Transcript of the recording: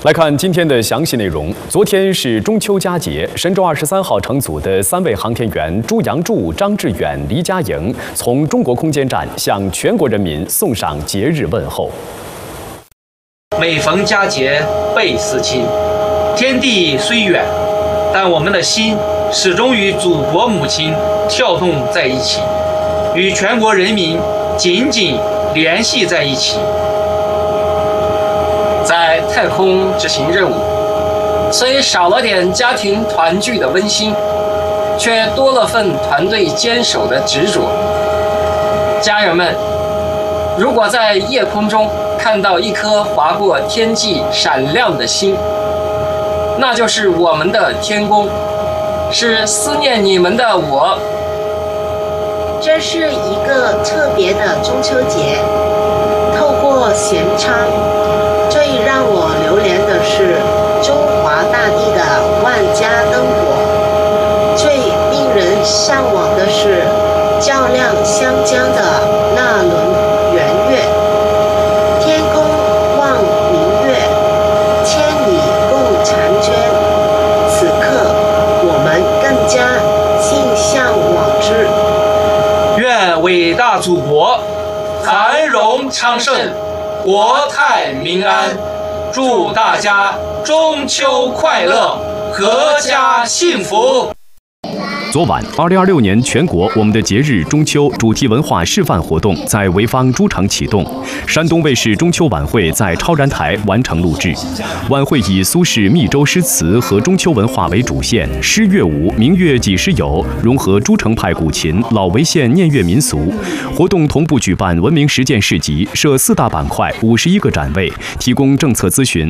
来看今天的详细内容。昨天是中秋佳节，神舟23号乘组的3位航天员朱杨柱、张志远、黎佳莹从中国空间站向全国人民送上节日问候。 每逢佳节倍思亲，天地虽远，但我们的心始终与祖国母亲跳动在一起，与全国人民紧紧联系在一起。 在太空执行任务，虽少了点家庭团聚的温馨，却多了份团队坚守的执着。家人们，如果在夜空中看到一颗划过天际闪亮的星，那就是我们的天宫，是思念你们的我。 这是一个特别的中秋节，透过弦唱，最让我流连的是中华大地的万家灯火，最令人向往的是较量湘江的那轮圆月。天公望明月，千里共婵娟。此刻我们更加心向往之。 愿伟大祖国繁荣昌盛，国泰民安，祝大家中秋快乐，阖家幸福。 昨晚，2026年全国我们的节日中秋主题文化示范活动在潍坊诸城启动。山东卫视中秋晚会在超然台完成录制。晚会以苏轼密州诗词和中秋文化为主线，诗乐舞、明月几时有，融合诸城派古琴、老潍县念乐民俗。活动同步举办文明实践市集，设4大板块、51个展位，提供政策咨询、